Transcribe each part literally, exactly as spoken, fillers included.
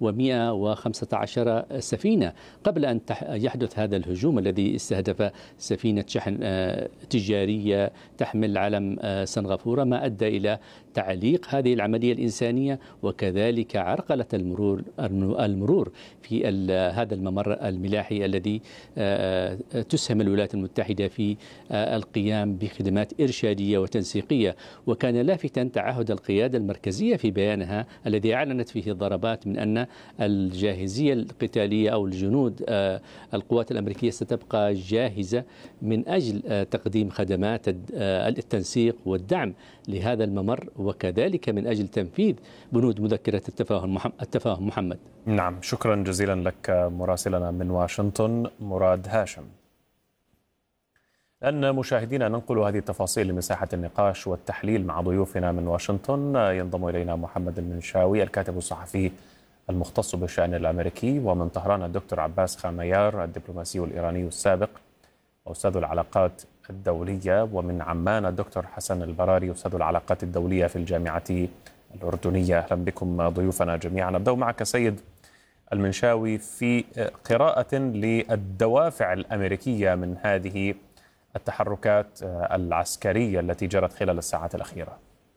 ومئة وخمسة عشر سفينة قبل أن يحدث هذا الهجوم الذي استهدف سفينة شحن تجارية تحمل علم سنغافورة، ما أدى إلى تعليق هذه العملية الإنسانية وكذلك عرقلة المرور المرور في هذا الممر الملاحي الذي تسهم الولايات المتحدة في القيام بخدمات إرشادية وتنسيقية. وكان لافتا تعهد القيادة المركزية في بيانها الذي أعلنت فيه الضربات من أن الجاهزية القتالية أو الجنود القوات الأمريكية ستبقى جاهزة من أجل تقديم خدمات التنسيق والدعم لهذا الممر وكذلك من أجل تنفيذ بنود مذكرة التفاهم التفاهم محمد. نعم، شكرا جزيلا لك مراسلنا من واشنطن مراد هاشم. أن مشاهدينا ننقل هذه التفاصيل لمساحة النقاش والتحليل مع ضيوفنا من واشنطن. ينضم إلينا محمد المنشاوي الكاتب الصحفي المختص بالشأن الأمريكي، ومن طهران الدكتور عباس خاميار الدبلوماسي الإيراني السابق وأستاذ العلاقات الدولية، ومن عمان الدكتور حسن البراري أستاذ العلاقات الدولية في الجامعة الأردنية. أهلا بكم ضيوفنا جميعا. نبدأ معك سيد المنشاوي في قراءة للدوافع الأمريكية من هذه التحركات العسكرية التي جرت خلال الساعات الأخيرة.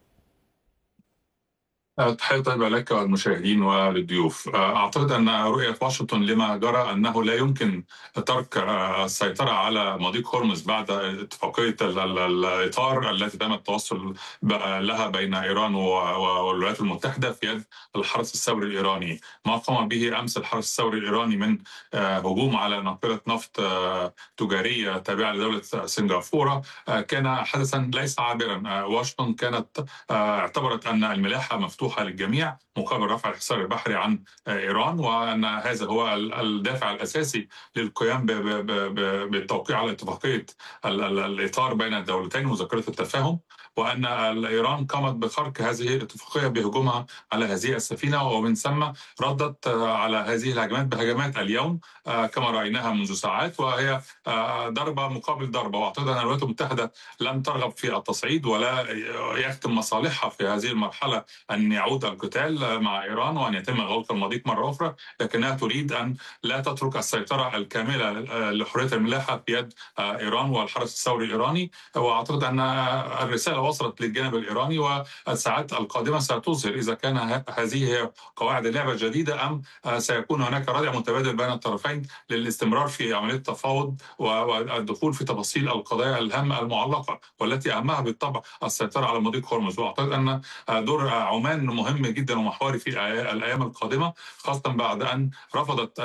تحية طيبة لك والمشاهدين وللضيوف. أعتقد أن رؤية واشنطن لما جرى أنه لا يمكن ترك السيطرة على مضيق هرمز بعد اتفاقية الإطار التي تم التوصل لها بين إيران والولايات المتحدة في يد الحرس الثوري الإيراني. ما قام به أمس الحرس الثوري الإيراني من هجوم على ناقلة نفط تجارية تابعة لدولة سنغافورة كان حدثا ليس عابرا. واشنطن كانت اعتبرت أن الملاحة مفتوحة للجميع مقابل رفع الحصار البحري عن إيران، وأن هذا هو الدافع الأساسي للقيام بالتوقيع على اتفاقية الإطار بين الدولتين مذكرة التفاهم، وأن إيران قامت بخرق هذه الاتفاقية بهجومها على هذه السفينة، ومن ثم ردت على هذه الهجمات بهجمات اليوم كما رأيناها منذ ساعات، وهي ضربة مقابل ضربة. وأعتقد أن الولايات المتحدة لم ترغب في التصعيد ولا يختم مصالحها في هذه المرحلة أن يعود القتال مع إيران وأن يتم غلق المضيق مرة أخرى، لكنها تريد أن لا تترك السيطرة الكاملة لحرية الملاحة في يد إيران والحرس الثوري الإيراني. وأعتقد أن الرسالة وصلت للجانب الإيراني، والساعات القادمة ستظهر إذا كان هذه هي قواعد اللعبة الجديدة أم سيكون هناك ردع متبادل بين الطرفين للاستمرار في عملية التفاوض والدخول في تفاصيل القضايا الهامة المعلقة، والتي أهمها بالطبع السيطرة على مضيق هرمز. وأعتقد أن دور عمان مهم جدا ومحوري في الأيام القادمة، خاصة بعد أن رفضت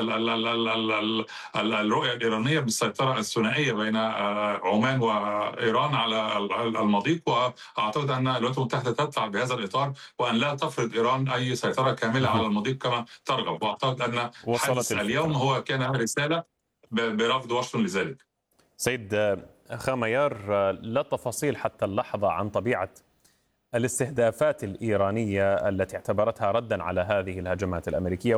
الرؤية الإيرانية بالسيطرة الثنائية بين عمان وإيران على المضيق. وأعتقد أن الولايات المتحدة تدفع بهذا الإطار وأن لا تفرض إيران أي سيطرة كاملة على المضيق كما ترغب. وأعتقد أن حدث اليوم هو كان رسالة برفض واشنطن لذلك. سيد خاميار، لا تفاصيل حتى اللحظة عن طبيعة الاستهدافات الإيرانية التي اعتبرتها ردا على هذه الهجمات الأمريكية.